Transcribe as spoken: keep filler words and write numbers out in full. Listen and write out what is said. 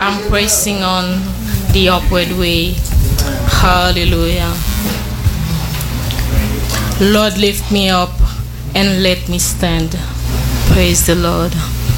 I'm pressing on the upward way. Hallelujah. Lord, lift me up and let me stand. Praise the Lord.